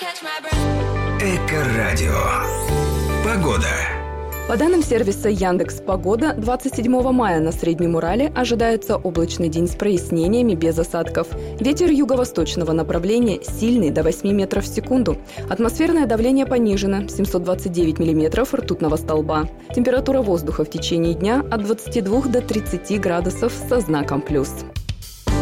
Эко-радио. Погода. По данным сервиса Яндекс.Погода, 27 мая на Среднем Урале ожидается облачный день с прояснениями без осадков. Ветер юго-восточного направления сильный до 8 метров в секунду. Атмосферное давление понижено – 729 миллиметров ртутного столба. Температура воздуха в течение дня от 22 до 30 градусов со знаком плюс.